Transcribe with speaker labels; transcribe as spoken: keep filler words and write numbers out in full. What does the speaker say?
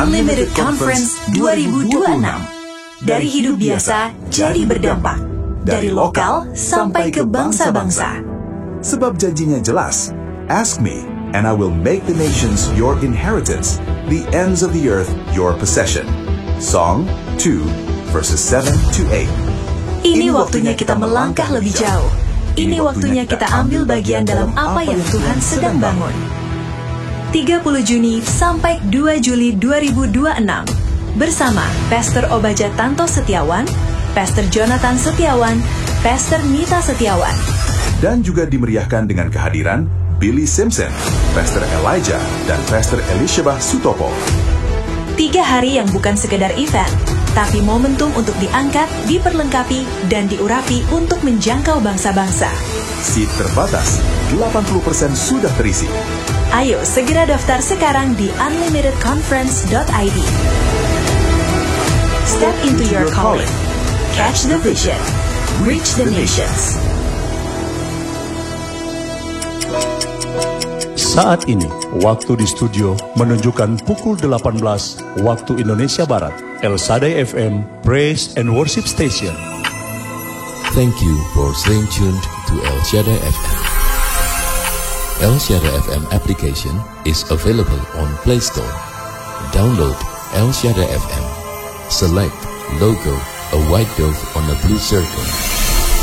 Speaker 1: Unlimited Conference dua ribu dua puluh enam. Dari hidup biasa jadi berdampak. Dari lokal sampai ke bangsa-bangsa.
Speaker 2: Sebab janjinya jelas. Ask me, and I will make the nations your inheritance, the ends of the earth your possession. Song two, verses seven to eight.
Speaker 1: Ini waktunya kita melangkah lebih jauh. Ini waktunya kita ambil bagian dalam apa yang Tuhan sedang bangun. tiga puluh Juni sampai dua Juli dua ribu dua puluh enam. Bersama Pastor Obaja Tanto Setiawan, Pastor Jonathan Setiawan, Pastor Nita Setiawan.
Speaker 2: Dan juga dimeriahkan dengan kehadiran Billy Simpson, Pastor Elijah, dan Pastor Elisheba Sutopo.
Speaker 1: Tiga hari yang bukan sekedar event, tapi momentum untuk diangkat, diperlengkapi, dan diurapi untuk menjangkau bangsa-bangsa.
Speaker 2: Seat terbatas, delapan puluh persen sudah terisi.
Speaker 1: Ayo segera daftar sekarang di unlimited conference dot i d. Step into your calling. Catch the vision. Reach the nations.
Speaker 3: Saat ini, waktu di studio menunjukkan pukul delapan belas waktu Indonesia Barat. El Shaddai F M, Praise and Worship Station.
Speaker 4: Thank you for staying tuned to El Shaddai F M. El Shaddai F M application is available on Play Store. Download El Shaddai F M. Select logo, a white dove on a blue circle.